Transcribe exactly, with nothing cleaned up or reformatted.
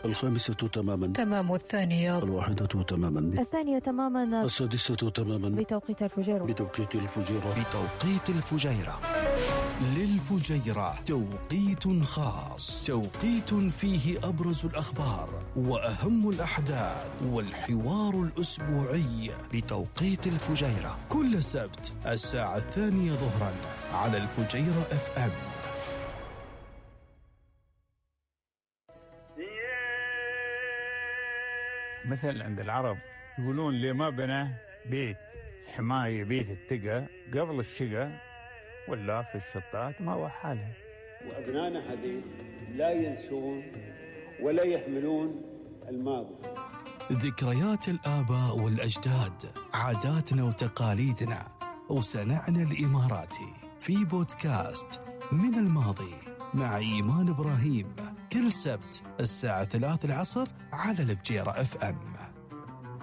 الخامسة تماما. تمام الثانية. الواحدة تماما. الثانية تماما. السادسة تماما. بتوقيت الفجيرة. بتوقيت الفجيرة. بتوقيت الفجيرة. للفجيرة توقيت خاص، توقيت فيه أبرز الأخبار وأهم الأحداث والحوار الأسبوعي بتوقيت الفجيرة، كل سبت الساعة الثانية ظهرا على الفجيرة اف ام. مثل عند العرب يقولون اللي ما بنى بيت حماية بيت التقى قبل الشقة ولا في الشطات ما هو حالها. وأبنائنا هذه لا ينسون ولا يحملون الماضي. ذكريات الآباء والأجداد، عاداتنا وتقاليدنا وصنعنا الإماراتي في بودكاست من الماضي مع إيمان إبراهيم، كل سبت الساعة ثلاث العصر على الفجيرة اف ام.